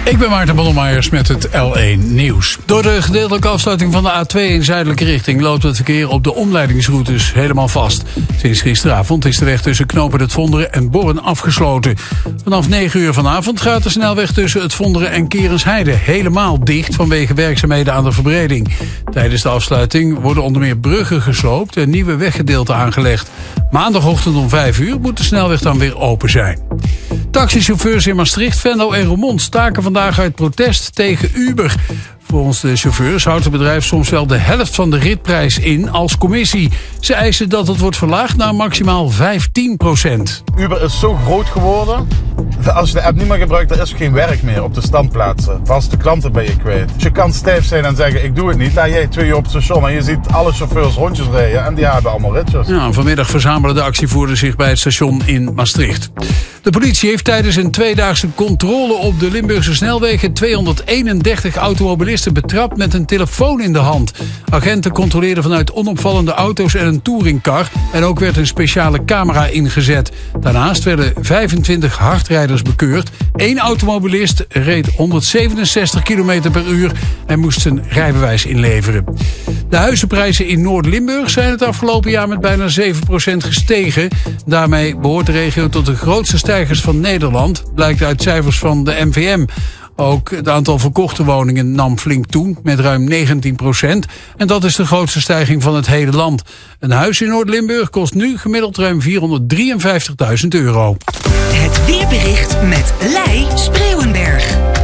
Ik ben Maarten Bonnemeyers met het L1 Nieuws. Door de gedeeltelijke afsluiting van de A2 in zuidelijke richting loopt het verkeer op de omleidingsroutes helemaal vast. Sinds gisteravond is de weg tussen knopen het Vonderen en Borren afgesloten. Vanaf 9 uur vanavond gaat de snelweg tussen het Vonderen en Kerensheide helemaal dicht vanwege werkzaamheden aan de verbreding. Tijdens de afsluiting worden onder meer bruggen gesloopt en nieuwe weggedeelten aangelegd. Maandagochtend om 5 uur moet de snelweg dan weer open zijn. Taxichauffeurs in Maastricht, Venlo en Roermond staken vandaag uit protest tegen Uber. Volgens de chauffeurs houdt het bedrijf soms wel de helft van de ritprijs in als commissie. Ze eisen dat het wordt verlaagd naar maximaal 15%. Uber is zo groot geworden. Als je de app niet meer gebruikt, er is geen werk meer op de standplaatsen. Vaste klanten ben je kwijt. Dus je kan stijf zijn en zeggen, ik doe het niet. Nou, jij 2 uur op het station en je ziet alle chauffeurs rondjes rijden. En die hebben allemaal ritjes. Ja, vanmiddag verzamelen de actievoerders zich bij het station in Maastricht. De politie heeft tijdens een 2-daagse controle op de Limburgse snelwegen 231 automobilisten betrapt met een telefoon in de hand. Agenten controleerden vanuit onopvallende auto's en een touringcar. En ook werd een speciale camera ingezet. Daarnaast werden 25 hardrijders bekeurd. 1 automobilist reed 167 km per uur en moest zijn rijbewijs inleveren. De huizenprijzen in Noord-Limburg zijn het afgelopen jaar met bijna 7% gestegen. Daarmee behoort de regio tot de grootste stijgers van Nederland, blijkt uit cijfers van de NVM. Ook het aantal verkochte woningen nam flink toe, met ruim 19%. En dat is de grootste stijging van het hele land. Een huis in Noord-Limburg kost nu gemiddeld ruim €453.000. Het weerbericht met Lei Spreeuwenberg.